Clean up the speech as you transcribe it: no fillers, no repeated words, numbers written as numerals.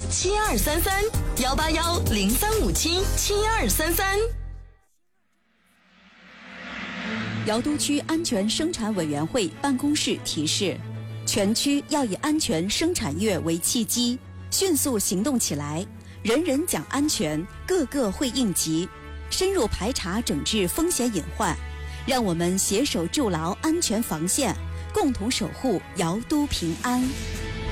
7233，18103577233。 瑶都区安全生产委员会办公室提示：全区要以安全生产月为契机，迅速行动起来，人人讲安全，个个会应急，深入排查整治风险隐患，让我们携手筑牢安全防线，共同守护瑶都平安。